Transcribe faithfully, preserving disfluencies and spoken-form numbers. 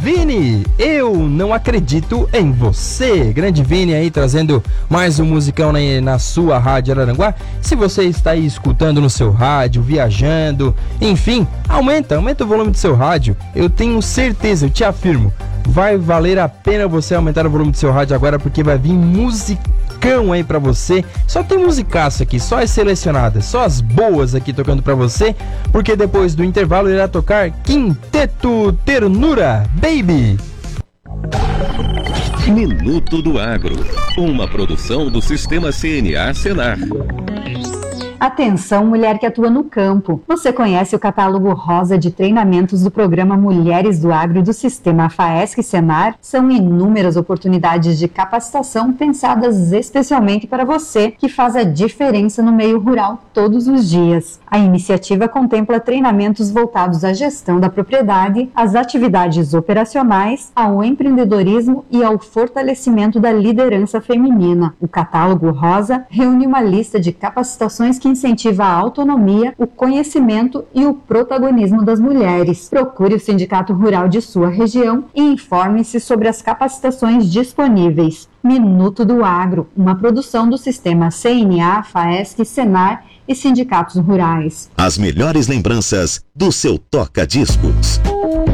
Vini, eu não acredito em você. Grande Vini aí trazendo mais um musicão na, na sua rádio Araranguá. Se você está aí escutando no seu rádio, viajando, enfim, aumenta, aumenta o volume do seu rádio. Eu tenho certeza, eu te afirmo, vai valer a pena você aumentar o volume do seu rádio agora, porque vai vir musicão aí pra você. Só tem musicaço aqui, só as selecionadas, só as boas aqui tocando pra você, porque depois do intervalo irá tocar Quinteto Ternura, Baby. Minuto do Agro, uma produção do Sistema C N A Senar. Atenção, mulher que atua no campo. Você conhece o catálogo rosa de treinamentos do programa Mulheres do Agro do Sistema FAESC Senar? São inúmeras oportunidades de capacitação pensadas especialmente para você, que faz a diferença no meio rural todos os dias. A iniciativa contempla treinamentos voltados à gestão da propriedade, às atividades operacionais, ao empreendedorismo e ao fortalecimento da liderança feminina. O catálogo rosa reúne uma lista de capacitações que incentiva a autonomia, o conhecimento e o protagonismo das mulheres. Procure o Sindicato Rural de sua região e informe-se sobre as capacitações disponíveis. Minuto do Agro, uma produção do Sistema C N A, FAESC, Senar e sindicatos rurais. As melhores lembranças do seu toca-discos.